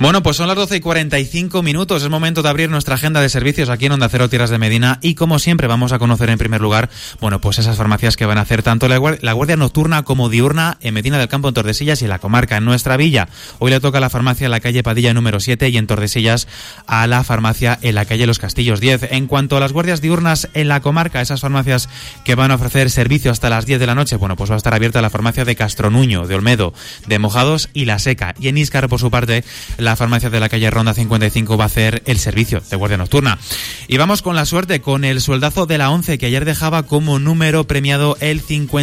Bueno, pues son las 12:45. Es momento de abrir nuestra agenda de servicios aquí en Onda Cero Tierras de Medina y, como siempre, vamos a conocer en primer lugar, bueno, pues esas farmacias que van a hacer tanto la guardia nocturna como diurna en Medina del Campo, en Tordesillas y en la comarca, en nuestra villa. Hoy le toca a la farmacia en la calle Padilla número 7 y en Tordesillas a la farmacia en la calle Los Castillos 10. En cuanto a las guardias diurnas en la comarca, esas farmacias que van a ofrecer servicio hasta las 10 de la noche, bueno, pues va a estar abierta la farmacia de Castronuño, de Olmedo, de Mojados y La Seca. Y en Íscar, por su parte, la farmacia de la calle Ronda 55 va a hacer el servicio de guardia nocturna. Y vamos con la suerte, con el sueldazo de la 11, que ayer dejaba como número premiado el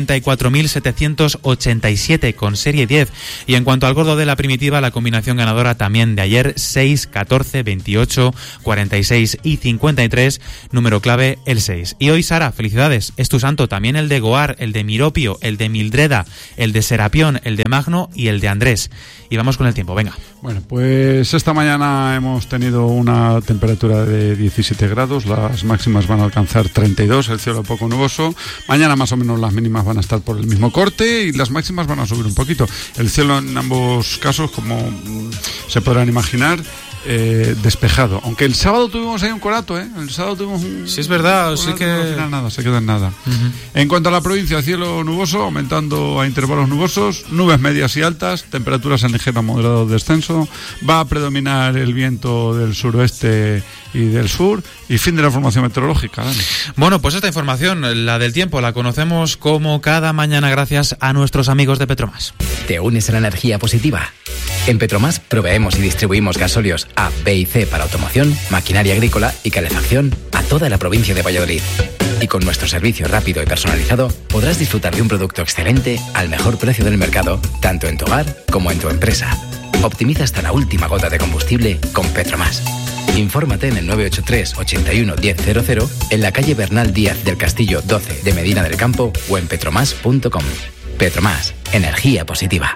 54.787 con serie 10. Y en cuanto al gordo de la primitiva, la combinación ganadora también de ayer, 6, 14, 28, 46 y 53, número clave el 6. Y hoy, Sara, felicidades, es tu santo, también el de Goar, el de Miropio, el de Mildreda, el de Serapión, el de Magno y el de Andrés. Y vamos con el tiempo, venga. Bueno, pues esta mañana hemos tenido una temperatura de 17 grados, las máximas van a alcanzar 32, el cielo poco nuboso. Mañana más o menos las mínimas van a estar por el mismo corte y las máximas van a subir un poquito. El cielo en ambos casos, como se podrán imaginar, despejado, aunque el sábado tuvimos ahí un corato, el sábado tuvimos un... Sí, es verdad, sí que... No, al final nada, se queda en nada. En cuanto a la provincia, cielo nuboso, aumentando a intervalos nubosos, nubes medias y altas, temperaturas en ligero a moderado descenso, va a predominar el viento del suroeste y del sur, y fin de la información meteorológica, Dani. Bueno, pues esta información, la del tiempo, la conocemos como cada mañana gracias a nuestros amigos de Petromás. ¿Te unes a la energía positiva? En Petromás proveemos y distribuimos gasóleos A, B y C para automoción, maquinaria agrícola y calefacción a toda la provincia de Valladolid. Y con nuestro servicio rápido y personalizado podrás disfrutar de un producto excelente al mejor precio del mercado, tanto en tu hogar como en tu empresa. Optimiza hasta la última gota de combustible con Petromás. Infórmate en el 983 81 1000, en la calle Bernal Díaz del Castillo 12 de Medina del Campo o en petromás.com. Petromás, energía positiva.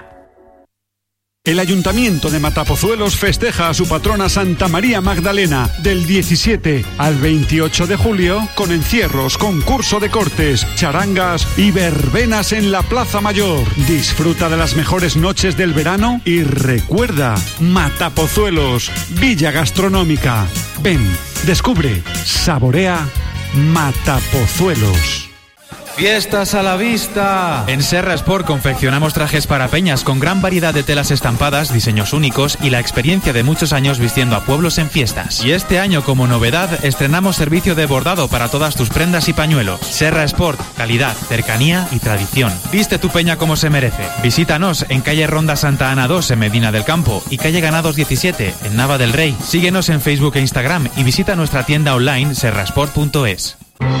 El Ayuntamiento de Matapozuelos festeja a su patrona Santa María Magdalena del 17 al 28 de julio con encierros, concurso de cortes, charangas y verbenas en la Plaza Mayor. Disfruta de las mejores noches del verano y recuerda, Matapozuelos, Villa Gastronómica. Ven, descubre, saborea Matapozuelos. ¡Fiestas a la vista! En Serra Sport confeccionamos trajes para peñas con gran variedad de telas estampadas, diseños únicos y la experiencia de muchos años vistiendo a pueblos en fiestas. Y este año, como novedad, estrenamos servicio de bordado para todas tus prendas y pañuelos. Serra Sport, calidad, cercanía y tradición. Viste tu peña como se merece. Visítanos en calle Ronda Santa Ana 2 en Medina del Campo y calle Ganados 17 en Nava del Rey. Síguenos en Facebook e Instagram y visita nuestra tienda online serrasport.es.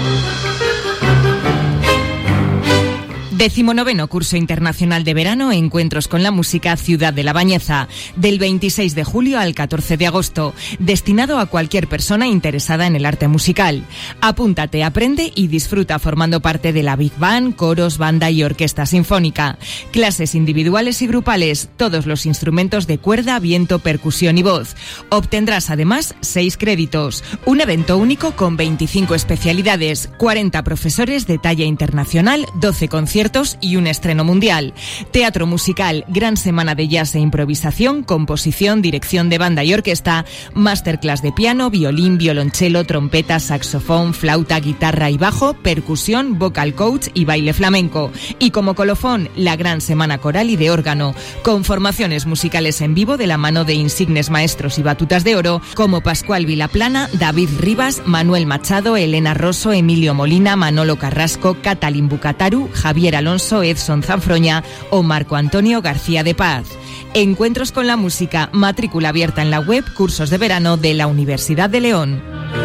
19º Curso Internacional de Verano Encuentros con la Música Ciudad de la Bañeza, del 26 de julio al 14 de agosto, destinado a cualquier persona interesada en el arte musical. Apúntate, aprende y disfruta formando parte de la Big Band, coros, banda y orquesta sinfónica. Clases individuales y grupales, todos los instrumentos de cuerda, viento, percusión y voz. Obtendrás además 6 créditos, un evento único con 25 especialidades, 40 profesores de talla internacional, 12 conciertos y un estreno mundial. Teatro musical, gran semana de jazz e improvisación, composición, dirección de banda y orquesta, masterclass de piano, violín, violonchelo, trompeta, saxofón, flauta, guitarra y bajo, percusión, vocal coach y baile flamenco. Y como colofón, la gran semana coral y de órgano, con formaciones musicales en vivo de la mano de insignes maestros y batutas de oro como Pascual Vilaplana, David Rivas, Manuel Machado, Elena Rosso, Emilio Molina, Manolo Carrasco, Catalín Bucataru, Javier Alonso, Edson Zanfroña o Marco Antonio García de Paz. Encuentros con la música, matrícula abierta en la web Cursos de Verano de la Universidad de León.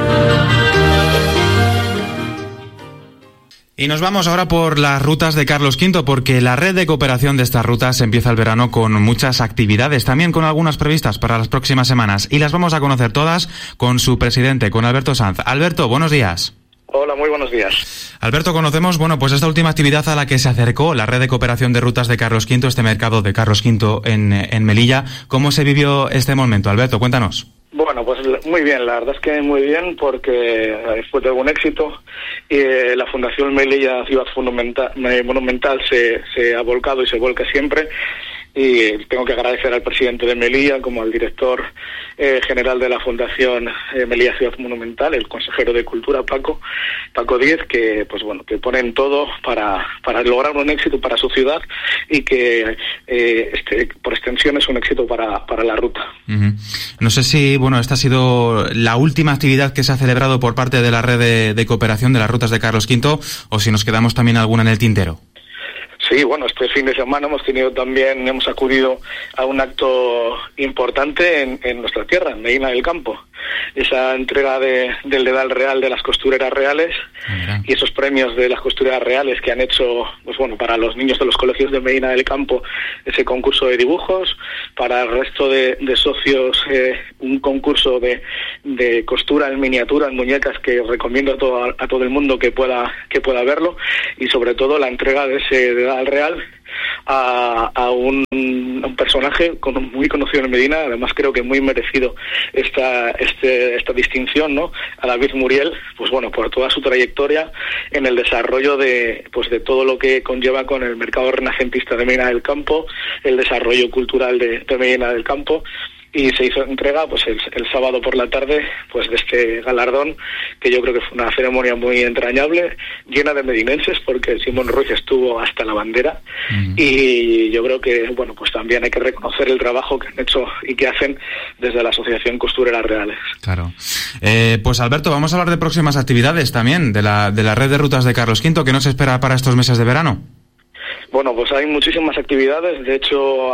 Y nos vamos ahora por las rutas de Carlos V, porque la red de cooperación de estas rutas empieza el verano con muchas actividades, también con algunas previstas para las próximas semanas, y las vamos a conocer todas con su presidente, con Alberto Sanz. Alberto, buenos días. Hola, muy buenos días. Alberto, conocemos, pues esta última actividad a la que se acercó la red de cooperación de rutas de Carlos V, este mercado de Carlos V en Melilla. ¿Cómo se vivió este momento, Alberto? Cuéntanos. Bueno, pues muy bien, la verdad es que muy bien, porque fue todo un éxito y la Fundación Melilla Ciudad Monumental se ha volcado y se vuelca siempre y tengo que agradecer al presidente de Melilla, como al director general de la Fundación Melilla Ciudad Monumental, el consejero de Cultura, Paco Díez, que pues bueno, que ponen todo para lograr un éxito para su ciudad y que por extensión es un éxito para la ruta. Uh-huh. No sé si, bueno, esta ha sido la última actividad que se ha celebrado por parte de la red de cooperación de las rutas de Carlos V, o si nos quedamos también alguna en el tintero. Sí, bueno, este fin de semana hemos acudido a un acto importante en nuestra tierra, en Medina del Campo. Esa entrega del dedal real de las costureras reales y esos premios de las costureras reales que han hecho, pues bueno, para los niños de los colegios de Medina del Campo, ese concurso de dibujos, para el resto de socios un concurso de costura en miniatura, en muñecas, que recomiendo a todo el mundo que pueda verlo, y sobre todo la entrega de ese dedal real a un personaje muy conocido en Medina, además creo que muy merecido esta distinción, ¿no? A David Muriel, pues bueno, por toda su trayectoria en el desarrollo de todo lo que conlleva con el mercado renacentista de Medina del Campo, el desarrollo cultural de Medina del Campo. Y se hizo entrega pues el sábado por la tarde pues de este galardón, que yo creo que fue una ceremonia muy entrañable, llena de medinenses, porque Simón Ruiz estuvo hasta la bandera. Y yo creo que bueno, pues también hay que reconocer el trabajo que han hecho y que hacen desde la Asociación Costureras Reales. Claro. Pues Alberto, vamos a hablar de próximas actividades también de la red de rutas de Carlos V. ¿Qué nos espera para estos meses de verano? Bueno, pues hay muchísimas actividades. De hecho,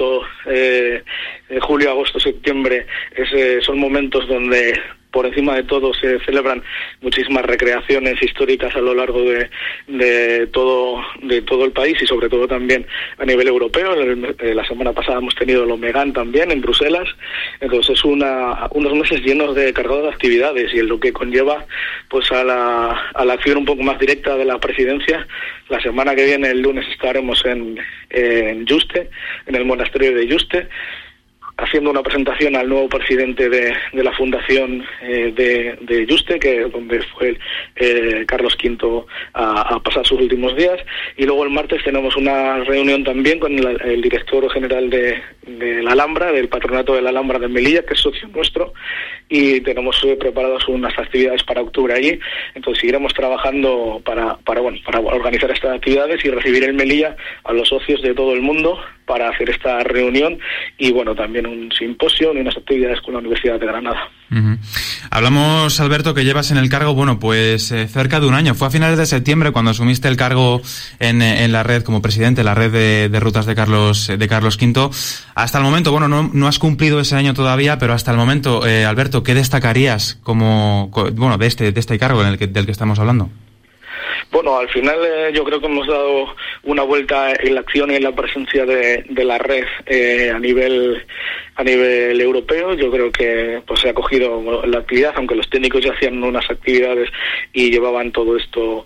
julio, agosto, septiembre son momentos donde por encima de todo se celebran muchísimas recreaciones históricas a lo largo de todo el país, y sobre todo también a nivel europeo. La semana pasada hemos tenido el Omegan también en Bruselas. Entonces es unos meses llenos cargados de actividades, y en lo que conlleva pues a la acción un poco más directa de la presidencia. La semana que viene, el lunes, estaremos en Yuste, en el monasterio de Yuste, haciendo una presentación al nuevo presidente de la fundación de Yuste, donde fue Carlos V a pasar sus últimos días. Y luego el martes tenemos una reunión también con el director general de la Alhambra, del Patronato de la Alhambra de Melilla, que es socio nuestro, y tenemos preparadas unas actividades para octubre allí. Entonces seguiremos trabajando para organizar estas actividades y recibir en Melilla a los socios de todo el mundo para hacer esta reunión, y bueno, también un simposio y unas actividades con la Universidad de Granada. Uh-huh. Hablamos, Alberto, que llevas en el cargo, bueno, pues cerca de un año. Fue a finales de septiembre cuando asumiste el cargo en la red como presidente, la red de rutas de Carlos V. Hasta el momento, bueno, no has cumplido ese año todavía, pero hasta el momento, Alberto, ¿qué destacarías de este cargo del que estamos hablando? Bueno, al final yo creo que hemos dado una vuelta en la acción y en la presencia de la red a nivel europeo. Yo creo que pues se ha cogido la actividad, aunque los técnicos ya hacían unas actividades y llevaban todo esto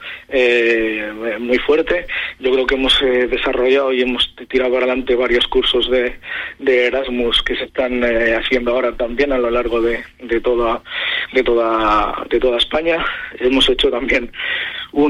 muy fuerte. Yo creo que hemos desarrollado y hemos tirado para adelante varios cursos de Erasmus que se están haciendo ahora también a lo largo de toda España. Hemos hecho también un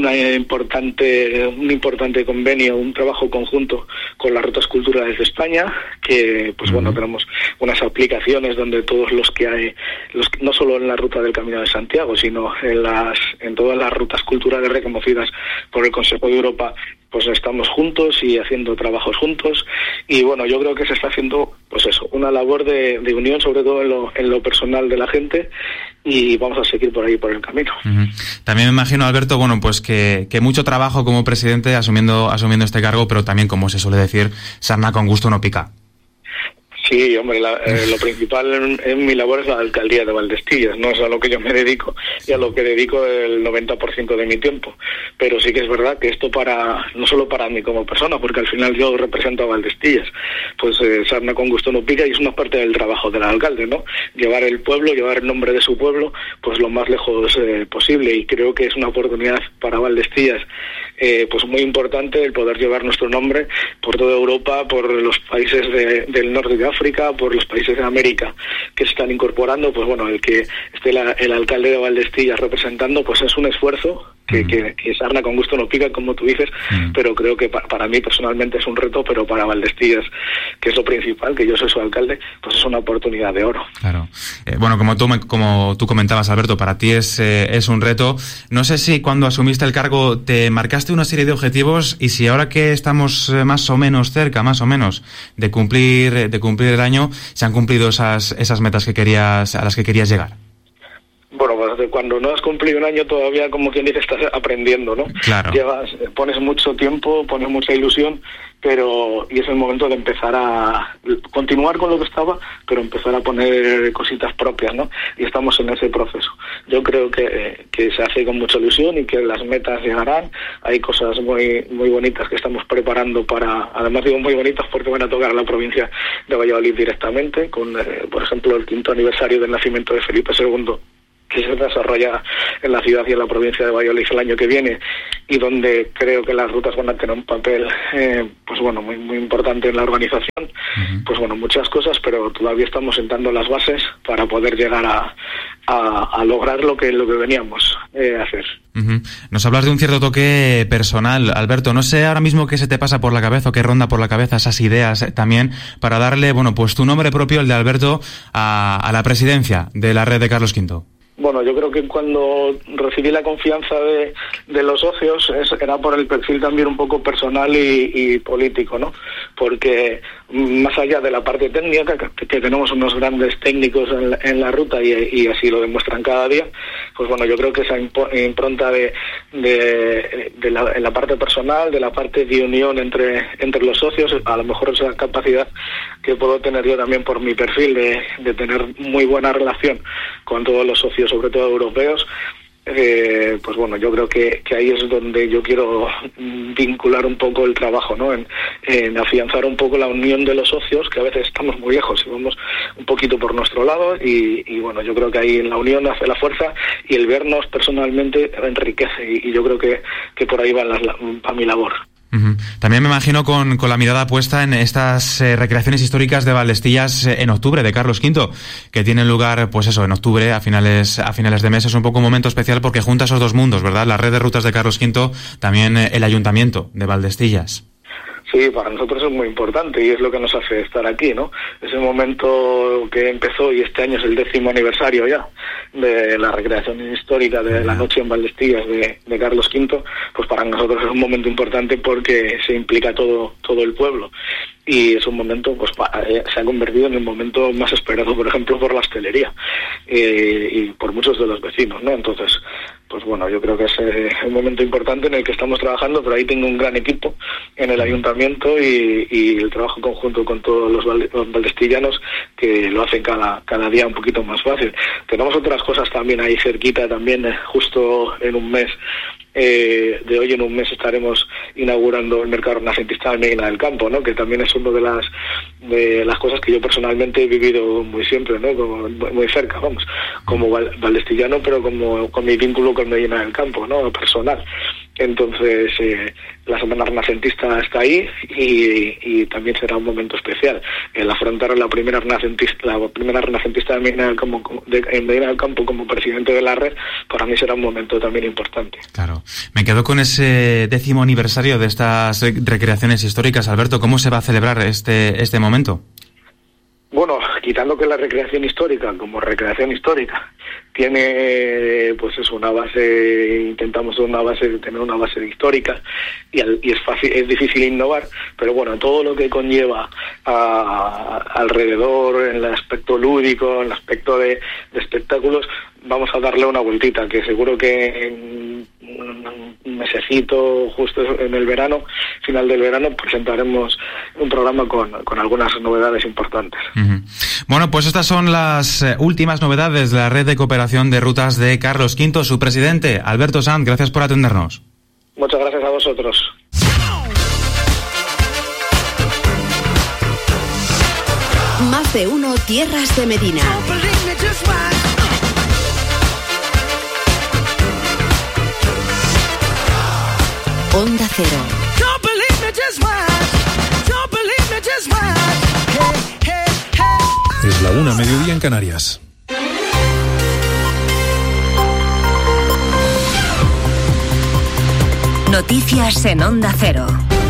importante convenio, un trabajo conjunto con las rutas culturales de España, que pues bueno, tenemos unas aplicaciones donde todos los que hay, no solo en la ruta del Camino de Santiago, sino en todas las rutas culturales reconocidas por el Consejo de Europa, pues estamos juntos y haciendo trabajos juntos. Y bueno, yo creo que se está haciendo pues eso, una labor de unión, sobre todo en lo personal de la gente, y vamos a seguir por ahí, por el camino. Uh-huh. También me imagino, Alberto, bueno, pues que mucho trabajo como presidente asumiendo este cargo, pero también, como se suele decir, sarna con gusto no pica. Sí, hombre, lo principal en mi labor es la alcaldía de Valdestillas, no es a lo que yo me dedico y a lo que dedico el 90% de mi tiempo. Pero sí que es verdad que esto no solo para mí como persona, porque al final yo represento a Valdestillas, pues sarna con gusto no pica, y es una parte del trabajo del alcalde, ¿no? Llevar el pueblo, llevar el nombre de su pueblo, pues lo más lejos posible, y creo que es una oportunidad para Valdestillas pues muy importante el poder llevar nuestro nombre por toda Europa, por los países del norte de África, por los países de América que se están incorporando. Pues bueno, el que esté el alcalde de Valdestillas representando, pues es un esfuerzo que sarna con gusto no pica, como tú dices, pero creo que para mí personalmente es un reto, pero para Valdestillas, que es lo principal, que yo soy su alcalde, pues es una oportunidad de oro. Claro. Bueno, como tú comentabas, Alberto, para ti es un reto. No sé si cuando asumiste el cargo te marcaste una serie de objetivos y si ahora que estamos más o menos cerca, de cumplir el año, se han cumplido esas metas a las que querías llegar. Bueno, pues cuando no has cumplido un año todavía, como quien dice, estás aprendiendo, ¿no? Claro. Pones mucho tiempo, pones mucha ilusión, y es el momento de empezar a continuar con lo que estaba, pero empezar a poner cositas propias, ¿no? Y estamos en ese proceso. Yo creo que se hace con mucha ilusión y que las metas llegarán. Hay cosas muy muy bonitas que estamos preparando además digo muy bonitas porque van a tocar a la provincia de Valladolid directamente, con, por ejemplo, el 5º aniversario del nacimiento de Felipe II, que se desarrolla en la ciudad y en la provincia de Valladolid el año que viene, y donde creo que las rutas van a tener un papel muy muy importante en la organización. Pues bueno, muchas cosas, pero todavía estamos sentando las bases para poder llegar a lograr lo que veníamos a hacer. Nos hablas de un cierto toque personal, Alberto. No sé ahora mismo qué se te pasa por la cabeza o qué ronda por la cabeza esas ideas también para darle, pues tu nombre propio, el de Alberto, a la presidencia de la red de Carlos V. Bueno, yo creo que cuando recibí la confianza de los socios era por el perfil también un poco personal y político, ¿no? Porque más allá de la parte técnica, que tenemos unos grandes técnicos en la ruta y así lo demuestran cada día, pues bueno, yo creo que esa impronta en la parte personal, de la parte de unión entre los socios, a lo mejor esa capacidad que puedo tener yo también por mi perfil de tener muy buena relación con todos los socios, sobre todo europeos, pues bueno, yo creo que ahí es donde yo quiero vincular un poco el trabajo, ¿no? En afianzar un poco la unión de los socios, que a veces estamos muy lejos y vamos un poquito por nuestro lado, y bueno, yo creo que ahí la unión hace la fuerza y el vernos personalmente enriquece, y yo creo que por ahí va mi labor. También me imagino con la mirada puesta en estas recreaciones históricas de Valdestillas en octubre, de Carlos V, que tienen lugar, pues eso, en octubre, a finales de mes. Es un poco un momento especial porque junta esos dos mundos, ¿verdad? La red de rutas de Carlos V, también el ayuntamiento de Valdestillas. Sí, para nosotros es muy importante y es lo que nos hace estar aquí, ¿no? Es el momento que empezó, y este año es el 10º aniversario ya de la recreación histórica de la noche en Valdestillas de Carlos V, pues para nosotros es un momento importante porque se implica todo el pueblo. Y es un momento, pues se ha convertido en el momento más esperado, por ejemplo, por la hostelería y por muchos de los vecinos, ¿no? Entonces, pues bueno, yo creo que es un momento importante en el que estamos trabajando, pero ahí tengo un gran equipo en el ayuntamiento y el trabajo conjunto con todos los valdestillanos que lo hacen cada día un poquito más fácil. Tenemos otras cosas también ahí cerquita, también justo en un mes. De hoy en un mes estaremos inaugurando el mercado renacentista de Medina del Campo, ¿no? Que también es una de las cosas que yo personalmente he vivido muy siempre, ¿no? Como muy cerca, como valdestillano, pero con mi vínculo con Medina del Campo, ¿no? Personal. Entonces, la Semana Renacentista está ahí y también será un momento especial. El afrontar la primera renacentista de Medina del Campo como presidente de la red, para mí será un momento también importante. Claro. Me quedo con ese 10º aniversario de estas recreaciones históricas. Alberto, ¿cómo se va a celebrar este momento? Bueno, quitando que la recreación histórica, como recreación histórica, tiene pues es una base, intentamos tener una base histórica y es difícil innovar, pero bueno, todo lo que conlleva alrededor, en el aspecto lúdico, en el aspecto de espectáculos, vamos a darle una vueltita, que seguro que en un mesecito, justo en el verano, final del verano, presentaremos un programa con algunas novedades importantes. Bueno, pues estas son las últimas novedades de la red de cooperación de rutas de Carlos V. Su presidente, Alberto Sanz, gracias por atendernos. Muchas gracias a vosotros. Más de uno, Tierras de Medina. Onda Cero. Es la 1:00, mediodía en Canarias. Noticias en Onda Cero.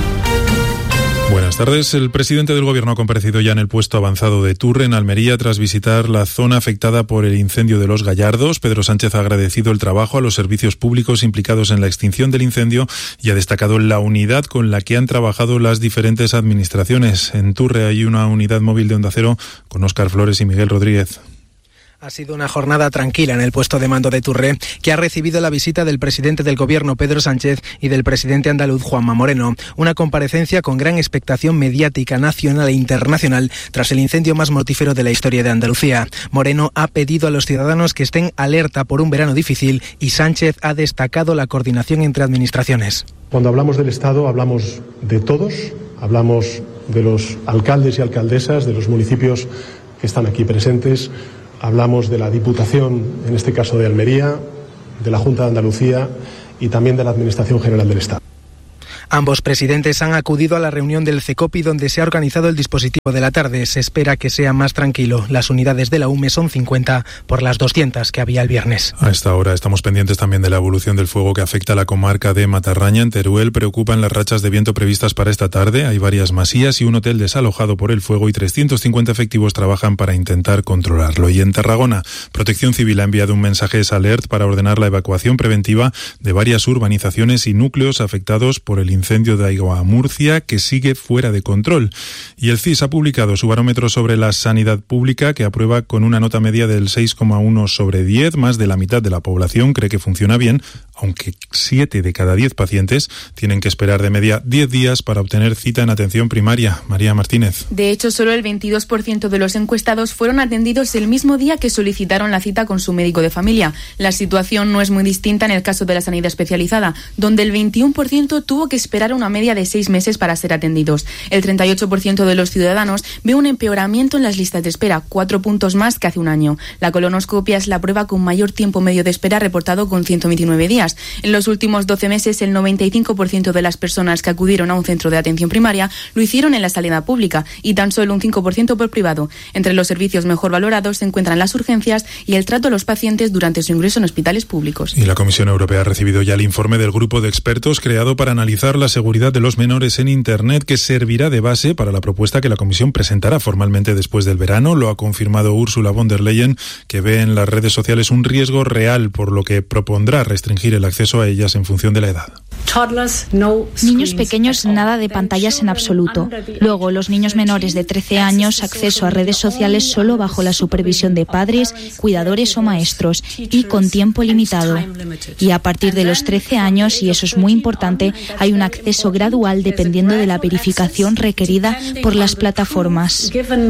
Buenas tardes. El presidente del Gobierno ha comparecido ya en el puesto avanzado de Turre, en Almería, tras visitar la zona afectada por el incendio de Los Gallardos. Pedro Sánchez ha agradecido el trabajo a los servicios públicos implicados en la extinción del incendio y ha destacado la unidad con la que han trabajado las diferentes administraciones. En Turre hay una unidad móvil de Onda Cero con Óscar Flores y Miguel Rodríguez. Ha sido una jornada tranquila en el puesto de mando de Turre, que ha recibido la visita del presidente del Gobierno, Pedro Sánchez, y del presidente andaluz, Juanma Moreno. Una comparecencia con gran expectación mediática nacional e internacional tras el incendio más mortífero de la historia de Andalucía. Moreno ha pedido a los ciudadanos que estén alerta por un verano difícil y Sánchez ha destacado la coordinación entre administraciones. Cuando hablamos del Estado hablamos de todos, hablamos de los alcaldes y alcaldesas, de los municipios que están aquí presentes. Hablamos de la Diputación, en este caso de Almería, de la Junta de Andalucía y también de la Administración General del Estado. Ambos presidentes han acudido a la reunión del CECOPI donde se ha organizado el dispositivo de la tarde. Se espera que sea más tranquilo. Las unidades de la UME son 50 por las 200 que había el viernes. A esta hora estamos pendientes también de la evolución del fuego que afecta a la comarca de Matarraña. En Teruel preocupan las rachas de viento previstas para esta tarde. Hay varias masías y un hotel desalojado por el fuego y 350 efectivos trabajan para intentar controlarlo. Y en Tarragona, Protección Civil ha enviado un mensaje alert para ordenar la evacuación preventiva de varias urbanizaciones y núcleos afectados por el incendio de Aigua Murcia, que sigue fuera de control. Y el CIS ha publicado su barómetro sobre la sanidad pública, que aprueba con una nota media del 6,1 sobre 10. Más de la mitad de la población cree que funciona bien, aunque 7 de cada 10 pacientes tienen que esperar de media 10 días para obtener cita en atención primaria. María Martínez. De hecho, solo el 22% de los encuestados fueron atendidos el mismo día que solicitaron la cita con su médico de familia. La situación no es muy distinta en el caso de la sanidad especializada, donde el 21% tuvo que esperar una media de 6 meses para ser atendidos. El 38% de los ciudadanos ve un empeoramiento en las listas de espera, 4 puntos más que hace un año. La colonoscopia es la prueba con mayor tiempo medio de espera, reportado con 129 días. En los últimos 12 meses, el 95% de las personas que acudieron a un centro de atención primaria lo hicieron en la sanidad pública y tan solo un 5% por privado. Entre los servicios mejor valorados se encuentran las urgencias y el trato a los pacientes durante su ingreso en hospitales públicos. Y la Comisión Europea ha recibido ya el informe del grupo de expertos creado para analizar la seguridad de los menores en Internet, que servirá de base para la propuesta que la Comisión presentará formalmente después del verano. Lo ha confirmado Ursula von der Leyen, que ve en las redes sociales un riesgo real, por lo que propondrá restringir el acceso a ellas en función de la edad. Niños pequeños, nada de pantallas en absoluto. Luego, los niños menores de 13 años, acceso a redes sociales solo bajo la supervisión de padres, cuidadores o maestros y con tiempo limitado. Y a partir de los 13 años, y eso es muy importante, hay un acceso gradual dependiendo de la verificación requerida por las plataformas.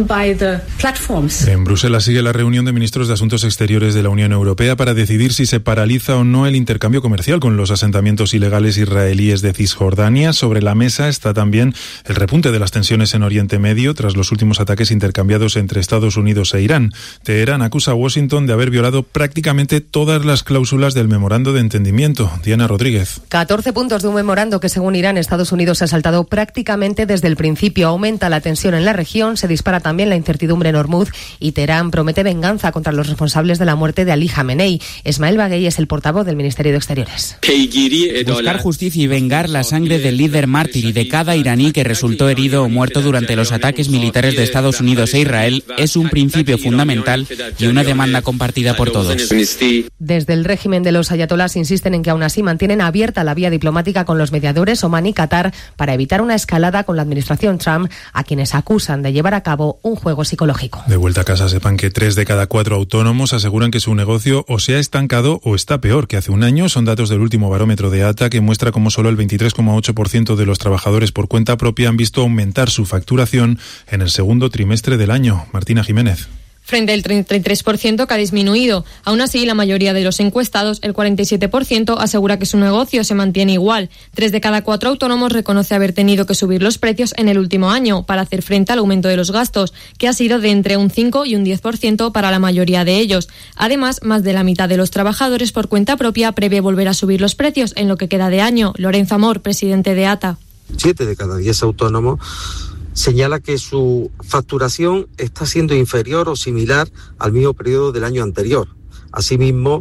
En Bruselas sigue la reunión de ministros de Asuntos Exteriores de la Unión Europea para decidir si se paraliza o no el intercambio comercial con los asentamientos ilegales israelíes de Cisjordania. Sobre la mesa está también el repunte de las tensiones en Oriente Medio tras los últimos ataques intercambiados entre Estados Unidos e Irán. Teherán acusa a Washington de haber violado prácticamente todas las cláusulas del memorando de entendimiento. Diana Rodríguez. 14 puntos de un memorando que, según Irán, Estados Unidos ha saltado prácticamente desde el principio. Aumenta la tensión en la región, se dispara también la incertidumbre en Hormuz y Teherán promete venganza contra los responsables de la muerte de Ali Jamenei. Ismael Baghei es el portavoz del Ministerio de Exteriores. Buscar justicia y vengar la sangre del líder mártir y de cada iraní que resultó herido o muerto durante los ataques militares de Estados Unidos e Israel es un principio fundamental y una demanda compartida por todos. Desde el régimen de los ayatolás insisten en que aún así mantienen abierta la vía diplomática con los mediadores Omán y Qatar para evitar una escalada con la administración Trump, a quienes acusan de llevar a cabo un juego psicológico. De vuelta a casa, sepan que 3 de cada 4 autónomos aseguran que su negocio o se ha estancado o está peor que hace un año. Son datos del último barómetro de ATA, que muestra cómo solo el 23,8% de los trabajadores por cuenta propia han visto aumentar su facturación en el segundo trimestre del año. Martina Jiménez. Frente al 33% que ha disminuido. Aún así, la mayoría de los encuestados, el 47%, asegura que su negocio se mantiene igual. 3 de cada 4 autónomos reconoce haber tenido que subir los precios en el último año para hacer frente al aumento de los gastos, que ha sido de entre un 5 y un 10% para la mayoría de ellos. Además, más de la mitad de los trabajadores por cuenta propia prevé volver a subir los precios en lo que queda de año. Lorenzo Amor, presidente de ATA. 7 de cada 10 autónomos señala que su facturación está siendo inferior o similar al mismo periodo del año anterior. Asimismo,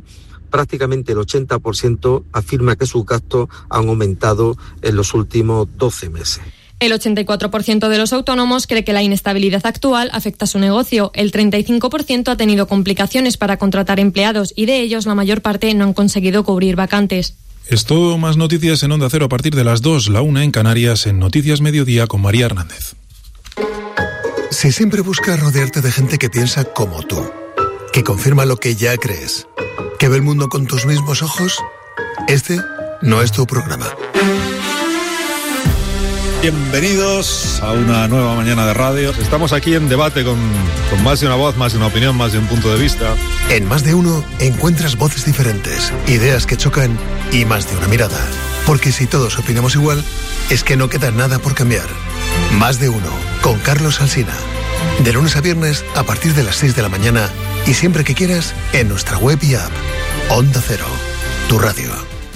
prácticamente el 80% afirma que sus gastos han aumentado en los últimos 12 meses. El 84% de los autónomos cree que la inestabilidad actual afecta a su negocio. El 35% ha tenido complicaciones para contratar empleados y de ellos la mayor parte no han conseguido cubrir vacantes. Esto, más noticias en Onda Cero a partir de las 2, la 1 en Canarias, en Noticias Mediodía con María Hernández. Si siempre buscas rodearte de gente que piensa como tú, que confirma lo que ya crees, que ve el mundo con tus mismos ojos, este no es tu programa. Bienvenidos a una nueva mañana de radio. Estamos aquí en debate con más de una voz, más de una opinión, más de un punto de vista. En Más de Uno encuentras voces diferentes, ideas que chocan y más de una mirada. Porque si todos opinamos igual, es que no queda nada por cambiar. Más de Uno, con Carlos Alsina. De lunes a viernes a partir de las 6 de la mañana y siempre que quieras en nuestra web y app. Onda Cero, tu radio.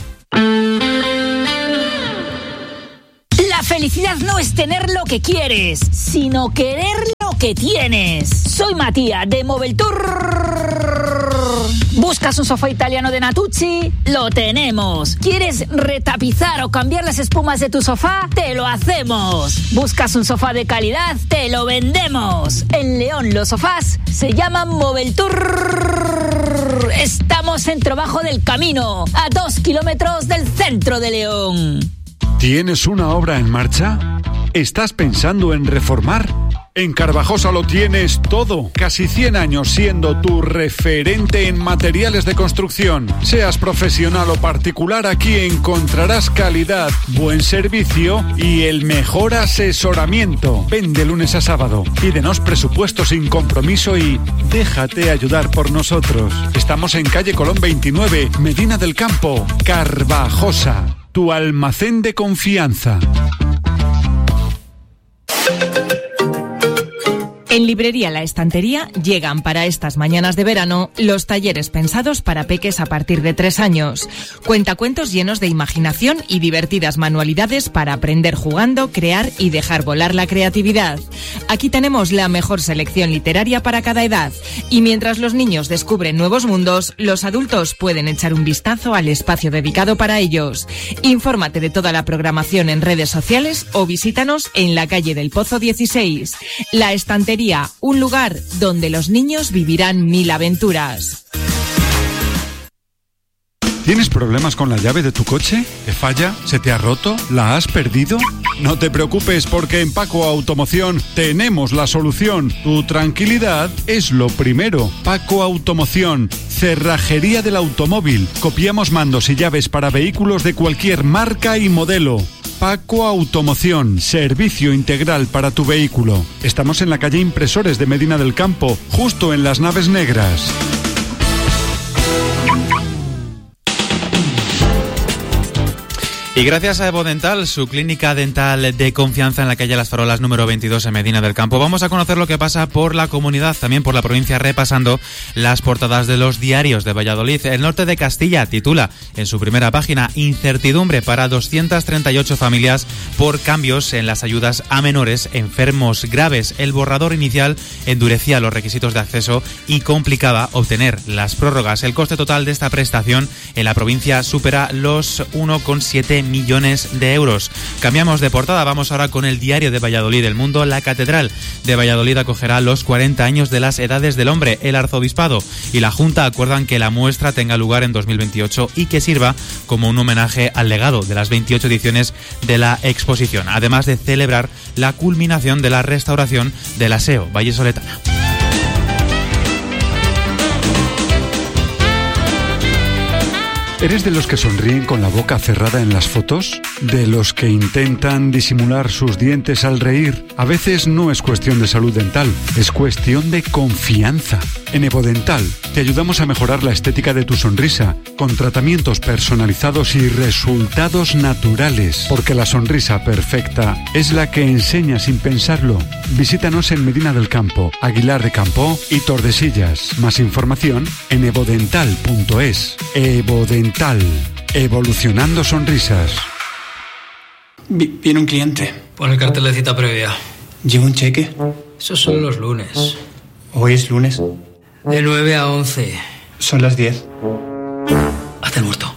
La felicidad no es tener lo que quieres, sino querer lo que tienes. Soy Matías de Moveltour. ¿Buscas un sofá italiano de Natucci? Lo tenemos. ¿Quieres retapizar o cambiar las espumas de tu sofá? ¡Te lo hacemos! ¿Buscas un sofá de calidad? ¡Te lo vendemos! En León los sofás se llaman Moveltour. Estamos en Trabajo del Camino, a 2 kilómetros del centro de León. ¿Tienes una obra en marcha? ¿Estás pensando en reformar? En Carvajosa lo tienes todo. Casi 100 años siendo tu referente en materiales de construcción. Seas profesional o particular, aquí encontrarás calidad, buen servicio y el mejor asesoramiento. Ven de lunes a sábado. Pídenos presupuesto sin compromiso y déjate ayudar por nosotros. Estamos en calle Colón 29, Medina del Campo. Carvajosa, tu almacén de confianza. En Librería La Estantería llegan para estas mañanas de verano los talleres pensados para peques a partir de 3 años. Cuentacuentos llenos de imaginación y divertidas manualidades para aprender jugando, crear y dejar volar la creatividad. Aquí tenemos la mejor selección literaria para cada edad. Y mientras los niños descubren nuevos mundos, los adultos pueden echar un vistazo al espacio dedicado para ellos. Infórmate de toda la programación en redes sociales o visítanos en la calle del Pozo 16. La Estantería, un lugar donde los niños vivirán 1000 aventuras. ¿Tienes problemas con la llave de tu coche? ¿Te falla? ¿Se te ha roto? ¿La has perdido? No te preocupes porque en Paco Automoción tenemos la solución. Tu tranquilidad es lo primero. Paco Automoción, cerrajería del automóvil. Copiamos mandos y llaves para vehículos de cualquier marca y modelo. Paco Automoción, servicio integral para tu vehículo. Estamos en la calle Impresores de Medina del Campo, justo en las Naves Negras. Y gracias a Evo Dental, su clínica dental de confianza en la calle Las Farolas número 22 en Medina del Campo, vamos a conocer lo que pasa por la comunidad, también por la provincia, repasando las portadas de los diarios de Valladolid. El Norte de Castilla titula en su primera página: incertidumbre para 238 familias por cambios en las ayudas a menores enfermos graves. El borrador inicial endurecía los requisitos de acceso y complicaba obtener las prórrogas. El coste total de esta prestación en la provincia supera los 1,7 millones de euros. Cambiamos de portada, vamos ahora con el diario de Valladolid, El Mundo. La Catedral de Valladolid acogerá los 40 años de las Edades del Hombre. El Arzobispado y la Junta acuerdan que la muestra tenga lugar en 2028 y que sirva como un homenaje al legado de las 28 ediciones de la exposición, además de celebrar la culminación de la restauración del Aseo vallesoletana. ¿Eres de los que sonríen con la boca cerrada en las fotos? ¿De los que intentan disimular sus dientes al reír? A veces no es cuestión de salud dental, es cuestión de confianza. En Evo Dental te ayudamos a mejorar la estética de tu sonrisa con tratamientos personalizados y resultados naturales. Porque la sonrisa perfecta es la que enseña sin pensarlo. Visítanos en Medina del Campo, Aguilar de Campo y Tordesillas. Más información en evodental.es. Evo Dental, evolucionando sonrisas. Viene un cliente. Pon el cartel de cita previa. ¿Lleva un cheque? Esos son los lunes. ¿Hoy es lunes? De 9 a 11. Son las 10. el muerto.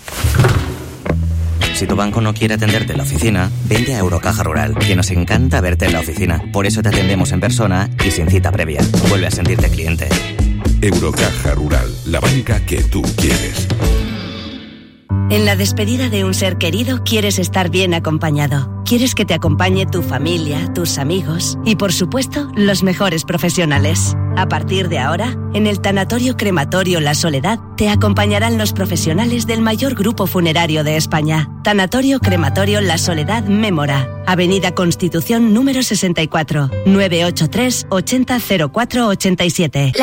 Si tu banco no quiere atenderte en la oficina, vente a Eurocaja Rural, que nos encanta verte en la oficina. Por eso te atendemos en persona y sin cita previa. Vuelve a sentirte cliente. Eurocaja Rural, la banca que tú quieres. En la despedida de un ser querido quieres estar bien acompañado. Quieres que te acompañe tu familia, tus amigos y, por supuesto, los mejores profesionales. A partir de ahora, en el Tanatorio Crematorio La Soledad, te acompañarán los profesionales del mayor grupo funerario de España. Tanatorio Crematorio La Soledad Mémora, Avenida Constitución número 64, 983 80 04 87.